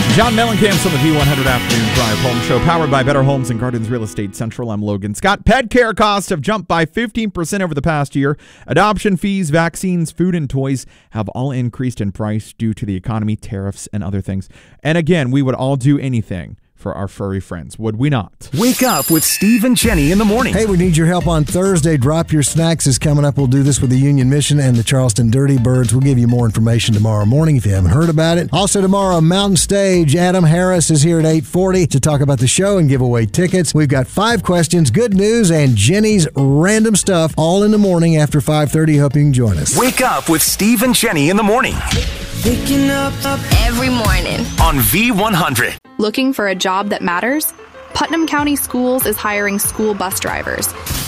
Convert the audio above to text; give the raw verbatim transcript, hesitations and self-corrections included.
John Mellencamp on the V one hundred Afternoon Drive Home Show, powered by Better Homes and Gardens Real Estate Central. I'm Logan Scott. Pet care costs have jumped by fifteen percent over the past year. Adoption fees, vaccines, food, and toys have all increased in price due to the economy, tariffs, and other things. And again, we would all do anything for our furry friends, would we not? Wake up with Steve and Jenny in the morning. Hey, we need your help on Thursday. Drop Your Snacks is coming up. We'll do this with the Union Mission and the Charleston Dirty Birds. We'll give you more information tomorrow morning if you haven't heard about it. Also tomorrow, Mountain Stage. Adam Harris is here at eight forty to talk about the show and give away tickets. We've got five questions, good news, and Jenny's random stuff all in the morning after five thirty. Hope you can join us. Wake up with Steve and Jenny in the morning. Waking up, up every morning on V one hundred. Looking for a job that matters? Putnam County Schools is hiring school bus drivers.